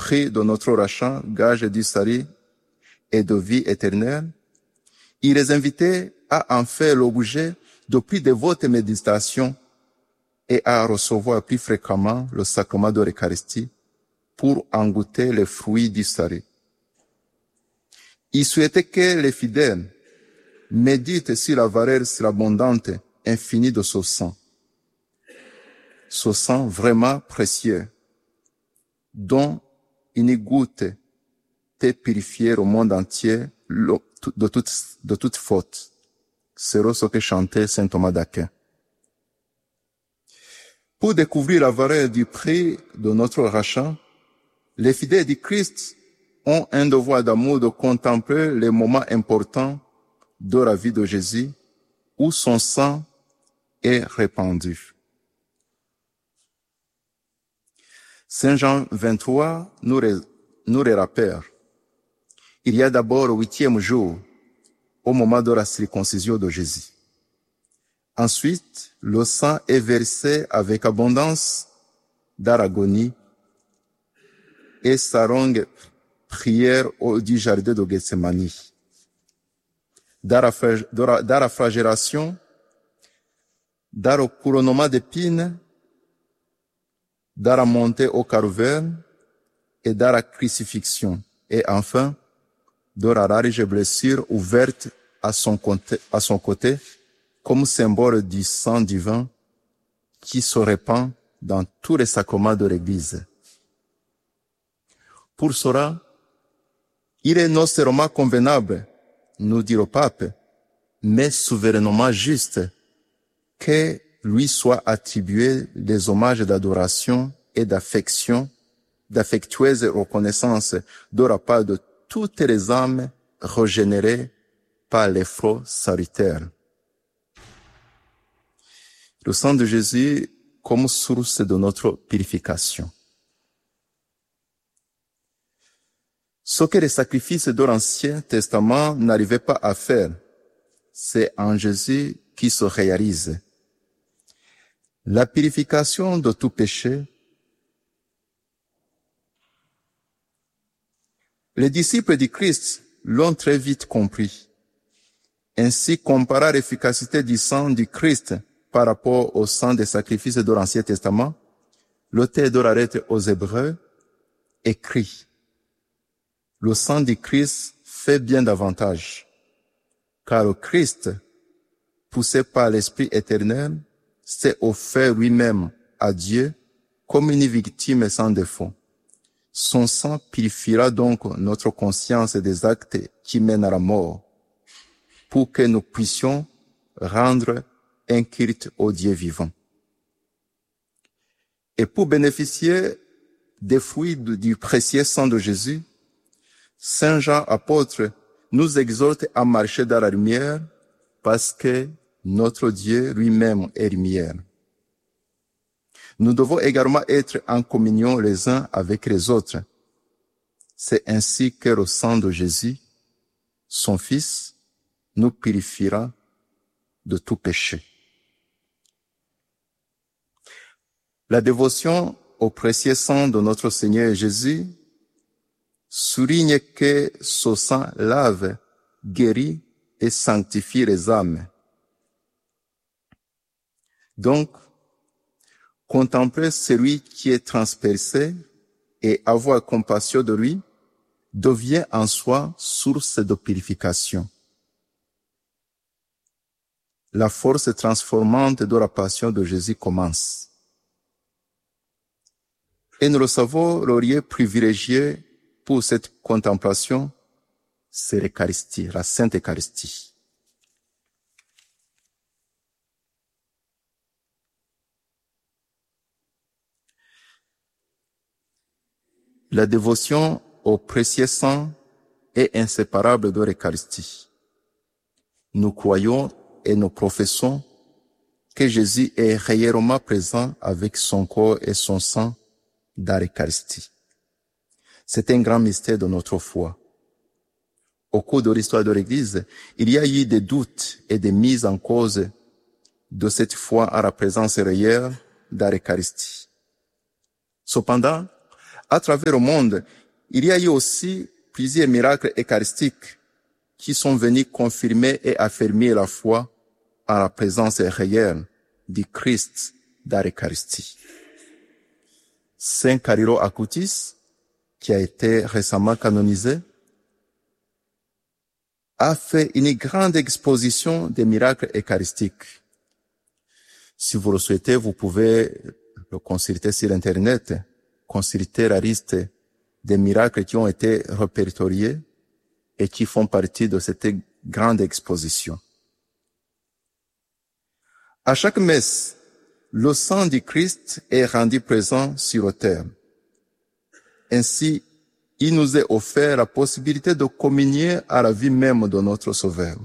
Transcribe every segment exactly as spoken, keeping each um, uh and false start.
prix de notre rachat, gage du salut et de vie éternelle, il les invitait à en faire l'objet de plus dévotes méditations et à recevoir plus fréquemment le sacrement de l'Eucharistie pour en goûter les fruits du salut. Il souhaitait que les fidèles méditent sur la valeur surabondante, infinie de ce sang. Ce sang vraiment précieux, dont une goutte peut purifier le monde entier de toute, de toute faute. C'est ce que chantait saint Thomas d'Aquin. Pour découvrir la valeur du prix de notre rachat, les fidèles du Christ ont un devoir d'amour de contempler les moments importants de la vie de Jésus où son sang est répandu. Saint Jean vingt-trois nous, nous le rappelle. Il y a d'abord le huitième jour, au moment de la circoncision de Jésus. Ensuite, le sang est versé avec abondance dans l'agonie et sa longue prière au du jardin de Gethsémani. Dans la, dans la flagellation, dans le couronnement d'épines, dans la montée au Calvaire et dans la crucifixion. Et enfin, de la large blessure ouverte à son côté, à son côté, comme symbole du sang divin qui se répand dans tous les sacrements de l'Église. Pour cela, il est non seulement convenable, nous dit le pape, mais souverainement juste que lui soient attribués des hommages d'adoration et d'affection, d'affectueuse reconnaissance de la part de toutes les âmes régénérées par l'effort salutaire. Le sang de Jésus comme source de notre purification. Ce que les sacrifices de l'Ancien Testament n'arrivaient pas à faire, c'est en Jésus qui se réalise. La purification de tout péché. Les disciples du Christ l'ont très vite compris. Ainsi, comparer l'efficacité du sang du Christ par rapport au sang des sacrifices de l'Ancien Testament, l'auteur de la lettre aux Hébreux écrit: le sang du Christ fait bien davantage, car le Christ, poussé par l'Esprit éternel, s'est offert lui-même à Dieu comme une victime sans défaut. Son sang purifiera donc notre conscience des actes qui mènent à la mort, pour que nous puissions rendre un culte au Dieu vivant. Et pour bénéficier des fruits du précieux sang de Jésus, Saint Jean apôtre nous exhorte à marcher dans la lumière parce que notre Dieu lui-même est lumière. Nous devons également être en communion les uns avec les autres. C'est ainsi que le sang de Jésus, son Fils, nous purifiera de tout péché. La dévotion au précieux sang de notre Seigneur Jésus souligne que ce sang lave, guérit et sanctifie les âmes. Donc, contempler celui qui est transpercé et avoir compassion de lui devient en soi source de purification. La force transformante de la passion de Jésus commence. Et nous le savons, le lieu privilégié pour cette contemplation, c'est l'Eucharistie, la Sainte Eucharistie. La dévotion au précieux sang est inséparable de l'Eucharistie. Nous croyons et nous professons que Jésus est réellement présent avec son corps et son sang dans l'Eucharistie. C'est un grand mystère de notre foi. Au cours de l'histoire de l'Église, il y a eu des doutes et des mises en cause de cette foi à la présence réelle dans l'Eucharistie. Cependant, À travers le monde, il y a eu aussi plusieurs miracles eucharistiques qui sont venus confirmer et affirmer la foi en la présence réelle du Christ dans l'Eucharistie. Saint Carilo Acutis, qui a été récemment canonisé, a fait une grande exposition des miracles eucharistiques. Si vous le souhaitez, vous pouvez le consulter sur Internet, consulter la liste des miracles qui ont été répertoriés et qui font partie de cette grande exposition. À chaque messe, le sang du Christ est rendu présent sur l'autel. Ainsi, il nous est offert la possibilité de communier à la vie même de notre Sauveur.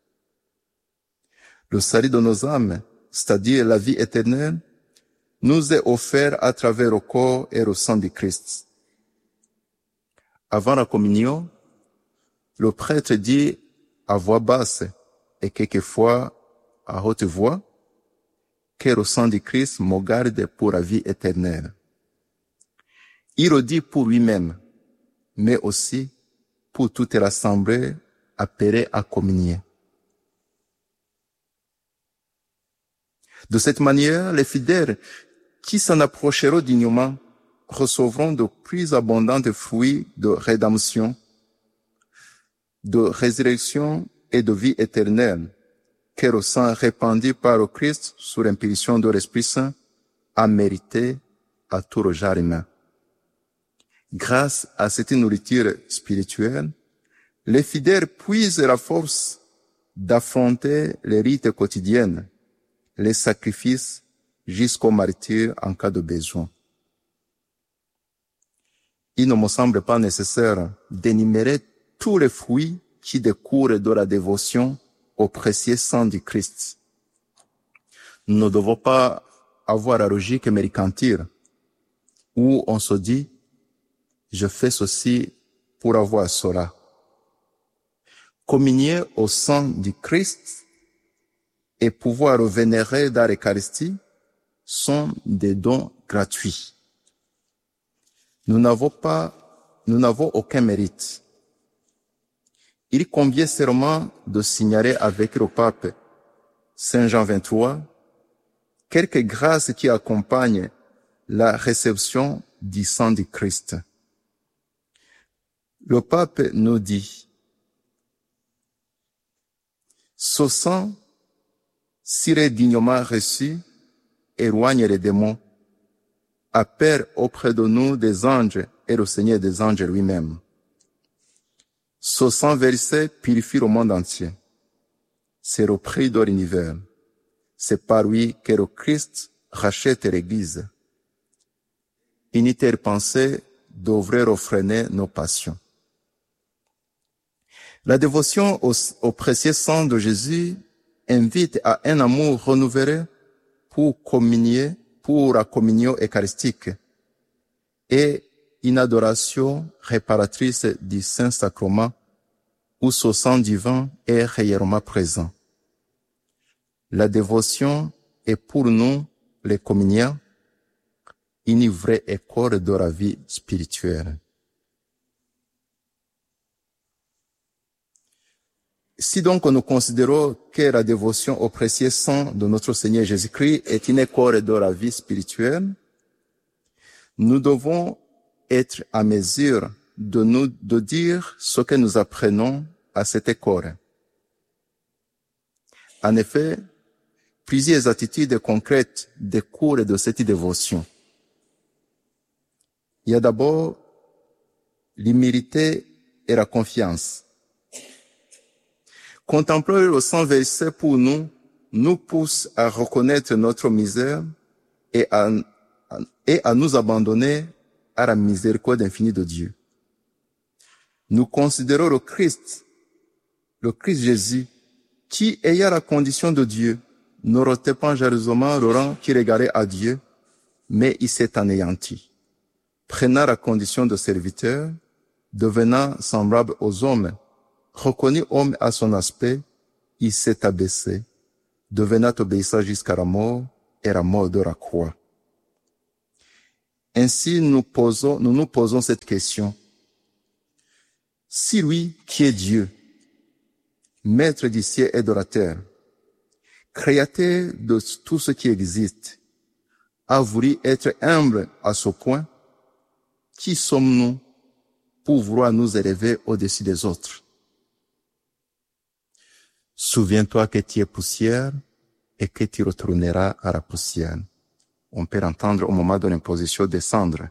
Le salut de nos âmes, c'est-à-dire la vie éternelle, nous est offert à travers le corps et le sang du Christ. Avant la communion, le prêtre dit à voix basse et quelquefois à haute voix que le sang du Christ me garde pour la vie éternelle. Il le dit pour lui-même, mais aussi pour toute l'assemblée appelée à communier. De cette manière, les fidèles qui s'en approcheront dignement recevront de plus abondants fruits de rédemption, de résurrection et de vie éternelle que le sang répandu par le Christ sous l'impulsion de l'Esprit Saint a mérité à tout le genre humain. Grâce à cette nourriture spirituelle, les fidèles puisent la force d'affronter les rites quotidiennes, les sacrifices jusqu'au martyre en cas de besoin. Il ne me semble pas nécessaire d'énumérer tous les fruits qui découlent de la dévotion au précieux sang du Christ. Nous ne devons pas avoir la logique mercantile où on se dit « je fais ceci pour avoir cela ». Communier au sang du Christ et pouvoir le vénérer dans l'Eucharistie sont des dons gratuits. Nous n'avons pas, nous n'avons aucun mérite. Il convient seulement de signaler avec le pape Saint Jean vingt-trois quelques grâces qui accompagnent la réception du sang du Christ. Le pape nous dit, ce sang, s'il est dignement reçu, éloigne les démons, appelle auprès de nous des anges et le Seigneur des anges lui-même. Ce sang versé purifie le monde entier. C'est le prix de l'univers. C'est par lui que le Christ rachète l'Église. Une telle pensée devrait refréner nos passions. La dévotion au, au précieux sang de Jésus invite à un amour renouvelé pour communier, pour la communion eucharistique et une adoration réparatrice du Saint-Sacrement où ce sang divin est réellement présent. La dévotion est pour nous, les communiants, une vraie école de la vie spirituelle. Si donc nous considérons que la dévotion au précieux sang de notre Seigneur Jésus-Christ est une école de la vie spirituelle, nous devons être à mesure de nous, de dire ce que nous apprenons à cette école. En effet, plusieurs attitudes concrètes découlent de cette dévotion. Il y a d'abord l'humilité et la confiance. Contempler le sang versé pour nous nous pousse à reconnaître notre misère et à, et à nous abandonner à la miséricorde infinie de Dieu. Nous considérons le Christ, le Christ Jésus, qui, ayant la condition de Dieu, ne retait pas jalousement le rang qui régalait à Dieu, mais il s'est anéanti. Prenant la condition de serviteur, devenant semblable aux hommes, reconnu homme à son aspect, il s'est abaissé, devenant obéissant jusqu'à la mort et la mort de la croix. Ainsi, nous, posons, nous nous posons cette question. Si lui, qui est Dieu, maître du ciel et de la terre, créateur de tout ce qui existe, a voulu être humble à ce point, qui sommes-nous pour vouloir nous élever au-dessus des autres? Souviens-toi que tu es poussière et que tu retourneras à la poussière. On peut l'entendre au moment de l'imposition des cendres.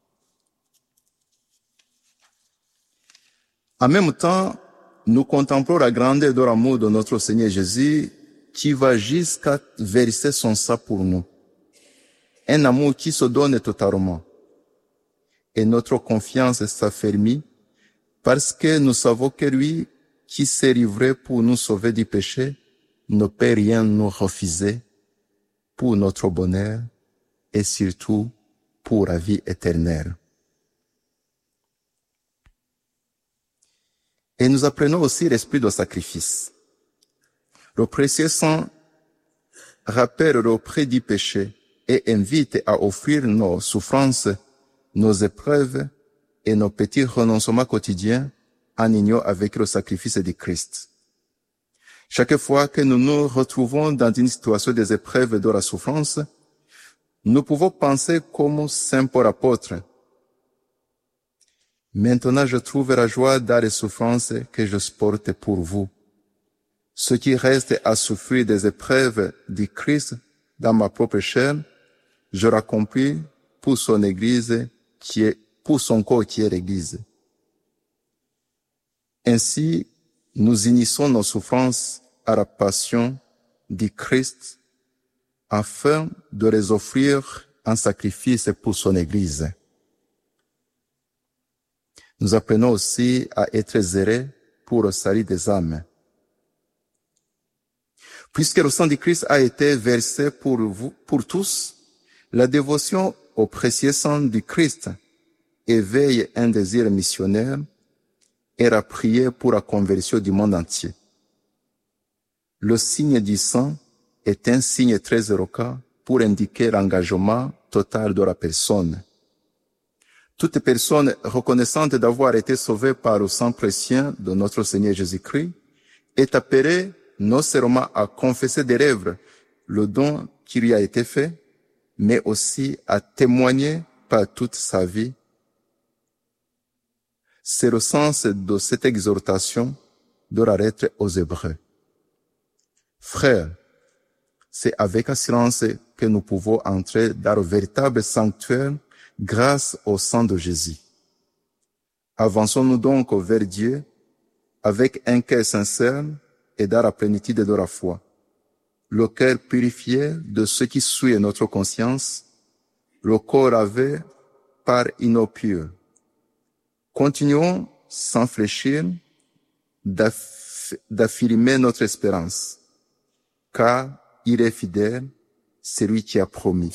En même temps, nous contemplons la grandeur de l'amour de notre Seigneur Jésus qui va jusqu'à verser son sang pour nous. Un amour qui se donne totalement. Et notre confiance s'affermit parce que nous savons que lui qui s'est livré pour nous sauver du péché ne peut rien nous refuser pour notre bonheur et surtout pour la vie éternelle. Et nous apprenons aussi l'esprit de sacrifice. Le précieux sang rappelle le prix du péché et invite à offrir nos souffrances, nos épreuves et nos petits renoncements quotidiens en union avec le sacrifice du Christ. Chaque fois que nous nous retrouvons dans une situation des épreuves de la souffrance, nous pouvons penser comme Saint Paul apôtre. Maintenant, je trouve la joie dans les souffrances que je supporte pour vous. Ce qui reste à souffrir des épreuves du Christ dans ma propre chair, je l'accomplis pour son Église qui est, pour son corps qui est l'Église. Ainsi, nous unissons nos souffrances à la passion du Christ afin de les offrir en sacrifice pour son Église. Nous apprenons aussi à être zélés pour le salut des âmes. Puisque le sang du Christ a été versé pour vous, pour tous, la dévotion au précieux sang du Christ éveille un désir missionnaire et la prière pour la conversion du monde entier. Le signe du sang est un signe très éloquent pour indiquer l'engagement total de la personne. Toute personne reconnaissante d'avoir été sauvée par le sang précieux de notre Seigneur Jésus-Christ est appelée non seulement à confesser des lèvres le don qui lui a été fait, mais aussi à témoigner par toute sa vie. C'est le sens de cette exhortation de la lettre aux Hébreux. Frères, c'est avec assurance que nous pouvons entrer dans le véritable sanctuaire grâce au sang de Jésus. Avançons-nous donc vers Dieu avec un cœur sincère et dans la plénitude de la foi, le cœur purifié de ce qui souille notre conscience, le corps lavé par une eau pure. Continuons sans fléchir d'aff- d'affirmer notre espérance, car il est fidèle, celui qui a promis.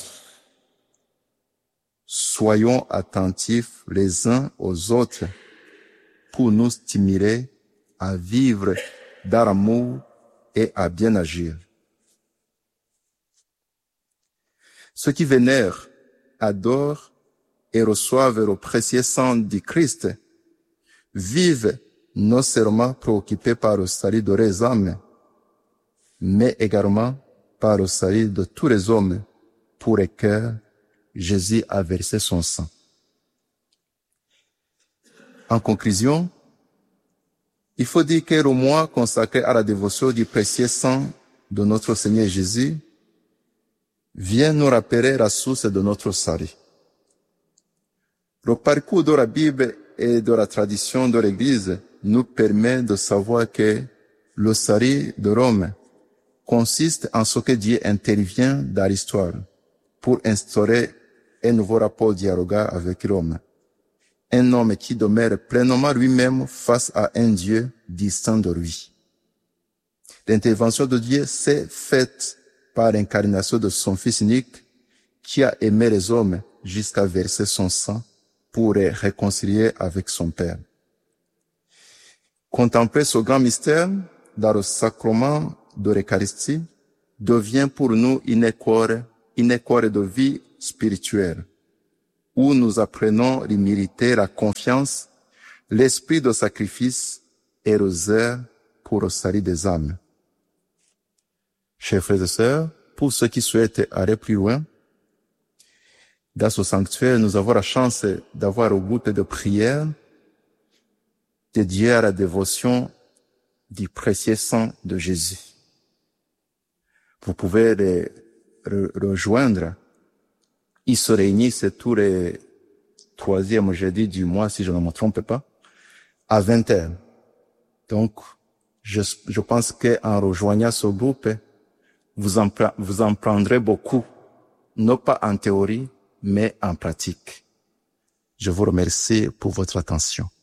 Soyons attentifs les uns aux autres pour nous stimuler à vivre dans l'amour et à bien agir. Ceux qui vénèrent, adorent et reçoivent le précieux sang du Christ vivent non seulement préoccupés par le salut de leurs âmes, mais également par le salut de tous les hommes pour lesquels Jésus a versé son sang. En conclusion, il faut dire que le mois consacré à la dévotion du précieux sang de notre Seigneur Jésus vient nous rappeler la source de notre salut. Le parcours de la Bible et de la tradition de l'Église nous permet de savoir que le salut de l'homme consiste en ce que Dieu intervient dans l'histoire pour instaurer un nouveau rapport dialoguant avec l'homme. Un homme qui demeure pleinement lui-même face à un Dieu distant de lui. L'intervention de Dieu s'est faite par l'incarnation de son Fils unique qui a aimé les hommes jusqu'à verser son sang pour les réconcilier avec son Père. Contempler ce grand mystère dans le sacrement de l'Eucharistie devient pour nous une école, une école de vie spirituelle, où nous apprenons l'humilité, la confiance, l'esprit de sacrifice et le zèle pour le salut des âmes. Chers frères et sœurs, pour ceux qui souhaitent aller plus loin, dans ce sanctuaire, nous avons la chance d'avoir un groupe de prière dédié à la dévotion du précieux sang de Jésus. Vous pouvez les rejoindre. Ils se réunissent tous les troisièmes jeudi du mois, si je ne me trompe pas, à vingt heures. Donc, je, je pense qu'en rejoignant ce groupe, vous en, vous en prendrez beaucoup, non pas en théorie, mais en pratique. Je vous remercie pour votre attention.